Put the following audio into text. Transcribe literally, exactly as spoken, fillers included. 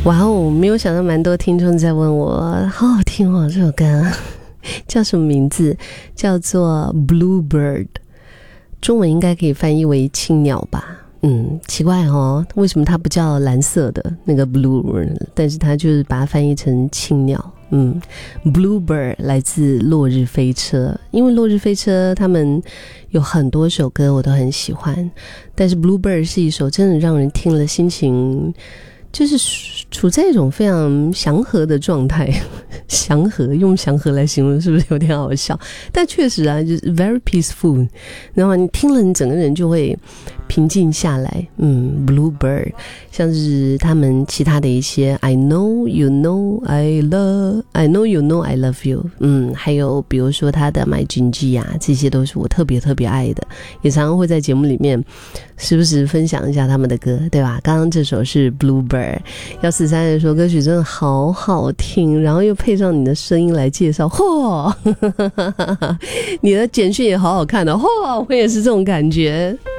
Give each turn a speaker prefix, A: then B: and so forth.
A: 哇哦，没有想到蛮多听众在问我，好好听哦，这首歌叫什么名字？叫做 Bluebird， 中文应该可以翻译为青鸟吧。嗯，奇怪哦，为什么它不叫蓝色的那个 blue， 但是它就是把它翻译成青鸟。嗯 Bluebird 来自落日飞车，因为落日飞车他们有很多首歌我都很喜欢，但是 Bluebird 是一首真的让人听了心情就是处在一种非常祥和的状态。祥和，用祥和来形容是不是有点好笑？但确实啊，就是 very peaceful， 然后你听了你整个人就会平静下来。嗯 Bluebird 像是他们其他的一些 I know you know I love I know you know I love you， 嗯，还有比如说他的 My Gingy 啊，这些都是我特别特别爱的，也常常会在节目里面时不时分享一下他们的歌，对吧？刚刚这首是 Bluebird， 一四三这首歌曲真的好好听，然后又配上你的声音来介绍，嚯，你的简讯也好好看的，嚯，我也是这种感觉。